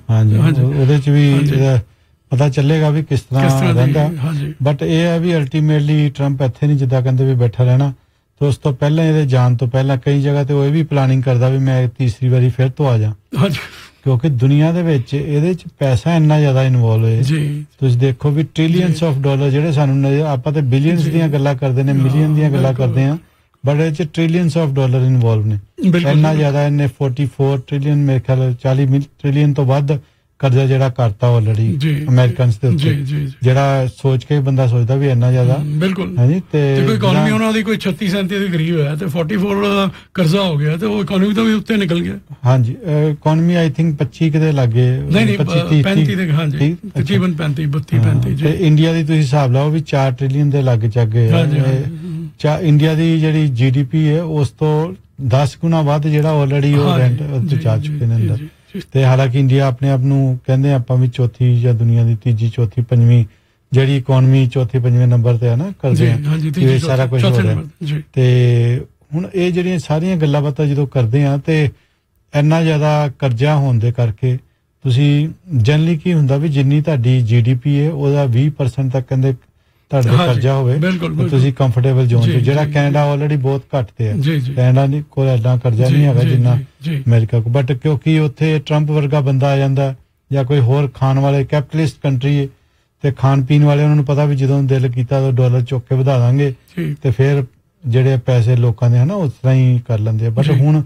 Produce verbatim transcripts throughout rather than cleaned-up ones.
ਹਾਂਜੀ ਉਹਦੇ ਚ ਵੀ ਪਤਾ ਚੱਲੇਗਾ ਵੀ ਕਿਸ ਤਰ੍ਹਾਂ ਰਹਿੰਦਾ ਬਟ ਇਹ ਹੈ ਵੀ ਅਲਟੀਮੇਟਲੀ ਟਰੰਪ ਇੱਥੇ ਨਹੀਂ ਜਿੱਦਾਂ ਕਹਿੰਦੇ ਵੀ ਬੈਠਾ ਰਹਿਣਾ ਤੇ ਉਸ ਤੋਂ ਪਹਿਲਾਂ ਇਹਦੇ ਜਾਣ ਤੋਂ ਪਹਿਲਾਂ ਕਈ ਜਗ੍ਹਾ ਤੇ ਉਹ ਇਹ ਵੀ ਪਲਾਨਿੰਗ ਕਰਦਾ ਵੀ ਮੈਂ ਤੀਸਰੀ ਵਾਰੀ ਫਿਰ ਤੋਂ ਆ ਜਾ ਕਿਉਂਕਿ ਦੁਨੀਆ ਦੇ ਵਿੱਚ ਇਹਦੇ ਚ ਪੈਸਾ ਇੰਨਾ ਜ਼ਿਆਦਾ ਇਨਵੋਲਵ ਹੈ ਤੁਸੀਂ ਦੇਖੋ ਵੀ ਟ੍ਰਿਲੀਅਨਸ ਆਫ ਡਾਲਰ ਜਿਹੜੇ ਸਾਨੂੰ ਆਪਾਂ ਤੇ ਬਿਲੀਅਨਸ ਦੀਆਂ ਗੱਲਾਂ ਕਰਦੇ ਨੇ ਮਿਲੀਅਨ ਦੀਆਂ ਗੱਲਾਂ ਕਰਦੇ ਹਾਂ ਬਟ ਇਹ ਚ ਟ੍ਰਿਲੀਅਨਸ ਆਫ ਡਾਲਰ ਇਨਵੋਲਵ ਨੇ ਇੰਨਾ ਜ਼ਿਆਦਾ ਇਹਨੇ ਚੌਂਤਾਲੀ ਟ੍ਰਿਲੀਅਨ ਮੇਰੇ ਖਿਆਲ ਚਾਲੀ ਟ੍ਰਿਲੀਅਨ ਤੋਂ ਵੱਧ ਕਰਜ਼ਾ ਜਿਹੜਾ ਕਰਤਾ ਆਲਰੇਡੀ ਅਮਰੀਕਨਸ ਦੇ ਉੱਤੇ ਜਿਹੜਾ ਸੋਚ ਕੇ ਬੰਦਾ ਸੋਚਦਾ ਵੀ ਇੰਨਾ ਜ਼ਿਆਦਾ ਬਿਲਕੁਲ ਹਾਂਜੀ ਤੇ ਇਕਨੋਮੀ ਉਹਨਾਂ ਦੀ ਕੋਈ ਛੱਤੀ ਸੈਂਤੀ ਦੇ ਕਰੀਬ ਹੈ ਤੇ ਚੌਂਤਾਲੀ ਦਾ ਕਰਜ਼ਾ ਹੋ ਗਿਆ ਤੇ ਉਹ ਇਕਨੋਮੀ ਤੋਂ ਵੀ ਉੱਤੇ ਨਿਕਲ ਗਿਆ ਹਾਂਜੀ ਇਕਨੋਮੀ ਆਈ ਥਿੰਕ ਪੱਚੀ ਕਿਤੇ ਲੱਗੇ ਪੈਂਤੀ ਦੇ ਹਾਂਜੀ ਤਕਰੀਬਨ ਪੈਂਤੀ ਬੱਤੀ ਪੈਂਤੀ ਤੇ ਇੰਡੀਆ ਦੀ ਤੁਸੀਂ ਹਿਸਾਬ ਲਾਓ ਵੀ ਚਾਰ ਟ੍ਰਿਲੀਅਨ ਦੇ ਲੱਗ ਚੱਗੇ ਚਾ ਇੰਡੀਆ ਦੀ ਜਿਹੜੀ ਜੀ ਡੀ ਪੀ ਹੈ ਉਸ ਤੋਂ ਦਸ ਗੁਣਾ ਵੱਧ ਜਿਹੜਾ ਆਲਰੇਡੀ ਉਹ ਰੈਂਟ ਉੱਤੇ ਜਾ ਚੁੱਕੇ ਨੇ ਅੰਦਰ ਤੇ ਹਾਲਾਂਕਿ ਇੰਡੀਆ ਆਪਣੇ ਆਪ ਨੂੰ ਕਹਿੰਦੇ ਆਪਾਂ ਵੀ ਚੌਥੀ ਜਾਂ ਦੁਨੀਆ ਦੀ ਤੀਜੀ ਚੌਥੀ ਪੰਜਵੀਂ ਜਿਹੜੀ ਇਕਨੋਮੀ ਚੌਥੀ ਪੰਜਵੇਂ ਨੰਬਰ ਤੇ ਹੈ ਨਾ ਕਰਦੇ ਆ ਇਹ ਸਾਰਾ ਕੁਝ ਹੋ ਰਿਹਾ ਤੇ ਹੁਣ ਇਹ ਜਿਹੜੀਆਂ ਸਾਰੀਆਂ ਗੱਲਾਂ ਬਾਤਾਂ ਜਦੋਂ ਕਰਦੇ ਆ ਤੇ ਇੰਨਾ ਜ਼ਿਆਦਾ ਕਰਜ਼ਾ ਹੋਣ ਦੇ ਕਰਕੇ ਤੁਸੀਂ ਜਨਰਲੀ ਕੀ ਹੁੰਦਾ ਵੀ ਜਿੰਨੀ ਤੁਹਾਡੀ ਜੀ ਡੀ ਪੀ ਹੈ ਉਹਦਾ ਵੀਹ ਪਰਸੈਂਟ ਤੱਕ ਕਹਿੰਦੇ ਤੁਹਾਡੇ ਕਰਜ਼ਾ ਹੋਵੇ ਤੁਸੀਂ ਕੰਫਰਟੇਬਲ ਜ਼ੋਨ ਚ ਜਿਹੜਾ ਕੈਨੇਡਾ ਆਲਰੇਡੀ ਬਹੁਤ ਘੱਟ ਤੇ ਹੈ ਕੈਨੇਡਾ ਦੀ ਕੋਲ ਐਡਾ ਕਰਜ਼ਾ ਨਹੀਂ ਹੈਗਾ ਜਿੰਨਾ ਅਮਰੀਕਾ ਕੋਲ ਬਟ ਕਿਉਂਕਿ ਉੱਥੇ ਟਰੰਪ ਵਰਗਾ ਬੰਦਾ ਆ ਜਾਂਦਾ ਜਾਂ ਕੋਈ ਹੋਰ ਖਾਣ ਵਾਲੇ ਕੈਪੀਟਲਿਸਟ ਕੰਟਰੀ ਹੈ ਤੇ ਖਾਣ ਪੀਣ ਵਾਲੇ ਉਹਨਾਂ ਨੂੰ ਪਤਾ ਵੀ ਜਦੋਂ ਦਿਲ ਕੀਤਾ ਤਾਂ ਡਾਲਰ ਚੁੱਕ ਕੇ ਵਧਾ ਦਾਂਗੇ ਤੇ ਫਿਰ ਜਿਹੜੇ ਪੈਸੇ ਲੋਕਾਂ ਦੇ ਹਨਾ ਉਸ ਤਰ੍ਹਾਂ ਹੀ ਕਰ ਲੈਂਦੇ ਆ ਬਟ ਹੁਣ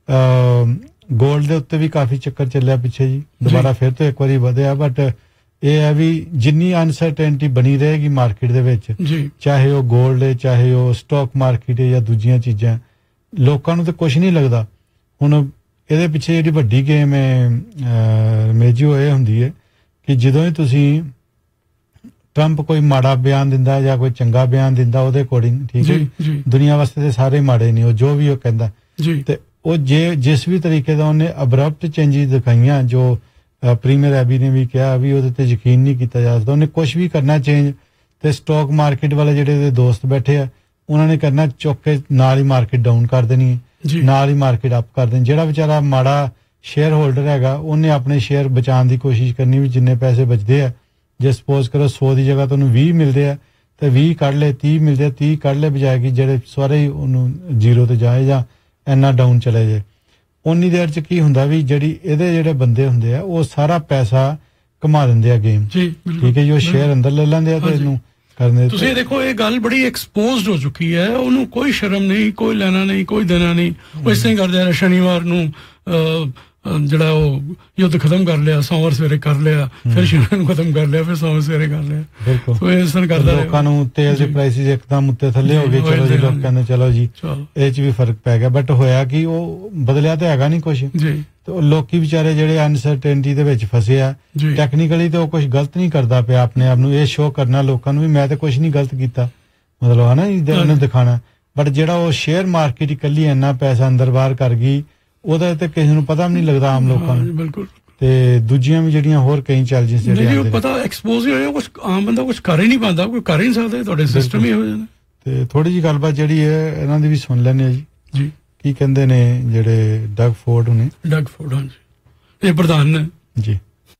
ਗੋਲਡ ਦੇ ਉੱਤੇ ਵੀ ਕਾਫੀ ਚੱਕਰ ਚੱਲਿਆ ਪਿੱਛੇ ਜੀ ਦੁਬਾਰਾ ਫਿਰ ਤੋਂ ਇੱਕ ਵਾਰੀ ਵਧਿਆ ਬਟ ਇਹ ਹੈ ਵੀ ਜਿੰਨੀ ਅਨਸਰਟੇਨਟੀ ਬਣੀ ਰਹੇਗੀ ਮਾਰਕੀਟ ਦੇ ਵਿੱਚ ਚਾਹੇ ਉਹ ਗੋਲਡ ਹੈ ਚਾਹੇ ਉਹ ਸਟਾਕ ਮਾਰਕੀਟ ਹੈ ਜਾਂ ਦੂਜੀਆਂ ਚੀਜ਼ਾਂ ਲੋਕਾਂ ਨੂੰ ਤਾਂ ਕੁਝ ਨਹੀਂ ਲੱਗਦਾ ਹੁਣ ਇਹਦੇ ਪਿੱਛੇ ਜਿਹੜੀ ਵੱਡੀ ਗੇਮ ਹੈ ਮੇਜੋ ਇਹ ਹੁੰਦੀ ਹੈ ਕਿ ਜਦੋਂ ਹੀ ਤੁਸੀਂ ਟਰੰਪ ਕੋਈ ਮਾੜਾ ਬਿਆਨ ਦਿੰਦਾ ਜਾਂ ਕੋਈ ਚੰਗਾ ਬਿਆਨ ਦਿੰਦਾ ਉਹਦੇ ਅਕੋਰਡਿੰਗ ਠੀਕ ਹੈ ਦੁਨੀਆ ਵਾਸਤੇ ਤੇ ਸਾਰੇ ਮਾੜੇ ਨਹੀਂ ਉਹ ਜੋ ਵੀ ਉਹ ਕਹਿੰਦਾ ਤੇ ਉਹ ਜੇ ਜਿਸ ਵੀ ਤਰੀਕੇ ਦਾ ਉਹਨੇ ਅਬਰਪਟ ਚੇਂਜਿਸ ਦਿਖਾਈਆਂ ਜੋ ਪ੍ਰੀਮੀਅਰ ਐਬੀ ਨੇ ਵੀ ਕਿਹਾ ਵੀ ਉਹਦੇ ਤੇ ਯਕੀਨ ਨਹੀਂ ਕੀਤਾ ਜਾ ਸਕਦਾ ਉਹਨੇ ਕੁਝ ਵੀ ਕਰਨਾ ਚੇਂਜ ਤੇ ਸਟਾਕ ਮਾਰਕੀਟ ਵਾਲੇ ਜਿਹੜੇ ਉਹਦੇ ਦੋਸਤ ਬੈਠੇ ਆ ਉਹਨਾਂ ਨੇ ਕਰਨਾ ਚੁੱਕ ਕੇ ਨਾਲ ਹੀ ਮਾਰਕੀਟ ਡਾਊਨ ਕਰ ਦੇਣੀ ਹੈ ਨਾਲ ਹੀ ਮਾਰਕੀਟ ਅਪ ਕਰ ਦੇਣੀ ਜਿਹੜਾ ਵਿਚਾਰਾ ਮਾੜਾ ਸ਼ੇਅਰ ਹੋਲਡਰ ਹੈਗਾ ਉਹਨੇ ਆਪਣੇ ਸ਼ੇਅਰ ਬਚਾਉਣ ਦੀ ਕੋਸ਼ਿਸ਼ ਕਰਨੀ ਵੀ ਜਿੰਨੇ ਪੈਸੇ ਬਚਦੇ ਆ ਜੇ ਸਪੋਜ਼ ਕਰੋ ਸੌ ਦੀ ਜਗ੍ਹਾ ਤੁਹਾਨੂੰ ਵੀਹ ਮਿਲਦੇ ਆ ਤੇ ਵੀਹ ਕੱਢ ਲੈ ਤੀਹ ਮਿਲਦੇ ਆ ਤੀਹ ਕੱਢ ਲੈ ਬਜਾਏ ਕਿ ਜਿਹੜੇ ਸਾਰੇ ਹੀ ਉਹਨੂੰ ਜ਼ੀਰੋ ਤੇ ਜਾਏ ਜਾਂ ਇੰਨਾ ਡਾਊਨ ਚਲੇ ਜਾਏ ਉਨੀ ਦੇਰ ਚ ਕੀ ਹੁੰਦਾ ਵੀ ਜਿਹੜੀ ਇਹਦੇ ਜਿਹੜੇ ਬੰਦੇ ਹੁੰਦੇ ਆ ਉਹ ਸਾਰਾ ਪੈਸਾ ਕਮਾ ਦਿੰਦੇ ਆ ਗੇਮ ਠੀਕ ਹੈ ਜੀ ਉਹ ਸ਼ੇਅਰ ਅੰਦਰ ਲੈ ਲੈਂਦੇ ਆ ਤੇ ਇਹਨੂੰ ਕਰਨੇ ਤੁਸੀਂ ਦੇਖੋ ਇਹ ਗੱਲ ਬੜੀ ਐਕਸਪੋਜ਼ਡ ਹੋ ਚੁੱਕੀ ਹੈ ਉਹਨੂੰ ਕੋਈ ਸ਼ਰਮ ਨਹੀਂ ਕੋਈ ਲੈਣਾ ਨਹੀਂ ਕੋਈ ਦੇਣਾ ਨਹੀਂ ਉਹ ਇਸ ਤਰ੍ਹਾਂ ਕਰਦੇ ਆ ਸ਼ਨੀਵਾਰ ਨੂੰ ਜਿਹੜਾ ਉਹ ਯੁੱਧ ਖਤਮ ਕਰ ਲਿਆ ਸੋਮਵਾਰ ਸਵੇਰੇ ਕਰ ਲਿਆ ਫਿਰ ਸ਼ਨੀਵਾਰ ਨੂੰ ਖਤਮ ਕਰ ਲਿਆ ਫਿਰ ਸੋਮਵਾਰ ਸਵੇਰੇ ਕਰ ਲਿਆ ਬਿਲਕੁਲ ਇਸ ਤਰ੍ਹਾਂ ਕਰਦਾ ਲੋਕਾਂ ਨੂੰ ਤੇਲ ਦੇ ਪ੍ਰਾਈਸਿਸ ਇੱਕਦਮ ਉੱਤੇ ਥੱਲੇ ਹੋ ਗਏ ਚਲੋ ਜੀ ਲੋਕ ਕਹਿੰਦੇ ਚਲੋ ਜੀ ਇਹ ਚ ਵੀ ਫਰਕ ਪੈ ਗਿਆ ਬਟ ਹੋਇਆ ਕਿ ਉਹ ਬਦਲਿਆ ਤੇ ਹੈਗਾ ਨਹੀਂ ਕੁਛ ਤੇ ਉਹ ਲੋਕੀ ਵਿਚਾਰੇ ਜਿਹੜੇ ਅਨਸਰਟੇਨਟੀ ਦੇ ਵਿੱਚ ਫਸੇ ਆ ਟੈਕਨੀਕਲੀ ਤੇ ਉਹ ਕੁਝ ਗਲਤ ਨਹੀਂ ਕਰਦਾ ਪਿਆ ਆਪਣੇ ਆਪ ਨੂੰ ਇਹ ਸ਼ੋਅ ਕਰਨਾ ਲੋਕਾਂ ਨੂੰ ਵੀ ਮੈਂ ਤੇ ਕੁਝ ਨਹੀਂ ਗਲਤ ਕੀਤਾ ਮਤਲਬ ਹਨਾ ਇਹਨੂੰ ਦਿਖਾਣਾ ਬਟ ਜਿਹੜਾ ਉਹ ਸ਼ੇਅਰ ਮਾਰਕੀਟ ਇਕੱਲੀ ਇੰਨਾ ਪੈਸਾ ਅੰਦਰ ਬਾਹਰ ਕਰ ਗਈ ਉਹਦਾ ਤੇ ਕਿਸੇ ਨੂੰ ਪਤਾ ਵੀ ਨਹੀਂ ਲੱਗਦਾ ਆਮ ਲੋਕਾਂ ਨੂੰ ਬਿਲਕੁਲ ਤੇ ਦੂਜੀਆਂ ਵੀ ਜਿਹੜੀਆਂ ਹੋਰ ਕਈ ਚੈਲੰਜਸ ਜਿਹੜੇ ਆਉਂਦੇ ਨੇ ਪਤਾ ਐਕਸਪੋਜ਼ ਹੋਇਆ ਕੁਝ ਆਮ ਬੰਦਾ ਕੁਝ ਕਰ ਹੀ ਨਹੀਂ ਪਾਉਂਦਾ ਕੋਈ ਕਰ ਹੀ ਨਹੀਂ ਸਕਦਾ ਤੁਹਾਡੇ ਸਿਸਟਮ ਹੀ ਹੋ ਜਾਂਦਾ ਤੇ ਥੋੜੀ ਜਿਹੀ ਗੱਲਬਾਤ ਜਿਹੜੀ ਹੈ ਇਹਨਾਂ ਦੀ ਵੀ ਸੁਣ ਲੈਂਦੇ ਆ ਜੀ ਜੀ ਕੀ ਕਹਿੰਦੇ ਨੇ ਜਿਹੜੇ ਡਗ ਫੋਰਡ ਹੁਣੇ ਡਗ ਫੋਰਡ ਹਾਂਜੀ ਇਹ ਪ੍ਰਧਾਨ ਨੇ ਜੀ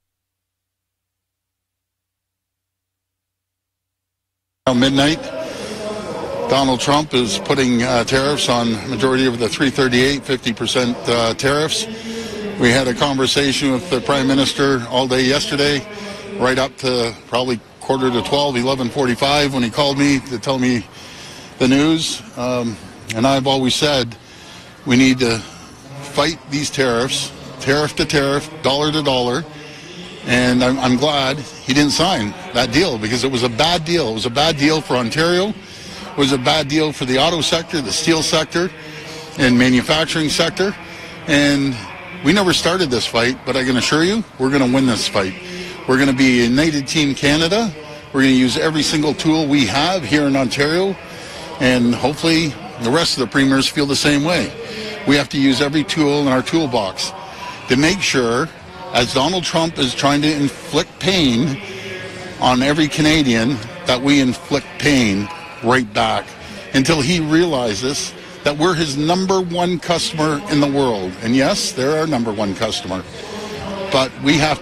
midnight Donald Trump is putting uh, tariffs on majority of the three thirty-eight, fifty percent uh, tariffs. We had a conversation with the Prime Minister all day yesterday, right up to probably quarter to twelve, eleven forty-five when he called me to tell me the news. Um, and I've always said we need to fight these tariffs, tariff to tariff, dollar to dollar. And I'm, I'm glad he didn't sign that deal because it was a bad deal. It was a bad deal for Ontario. It was a bad deal for the auto sector, the steel sector, and manufacturing sector. And we never started this fight, but I can assure you, we're going to win this fight. We're going to be a United Team Canada. We're going to use every single tool we have here in Ontario, and hopefully the rest of the premiers feel the same way. We have to use every tool in our toolbox to make sure, as Donald Trump is trying to inflict pain on every Canadian, that we inflict pain right back until he realizes that we're his number one customer in the world. And yes, they're our number one customer, but we have